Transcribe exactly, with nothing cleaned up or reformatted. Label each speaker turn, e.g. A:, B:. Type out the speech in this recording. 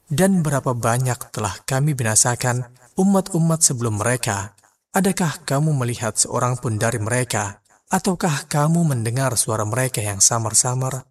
A: Dan berapa banyak telah kami binasakan umat-umat sebelum mereka. Adakah kamu melihat seorang pun dari mereka, ataukah kamu mendengar suara mereka yang samar-samar?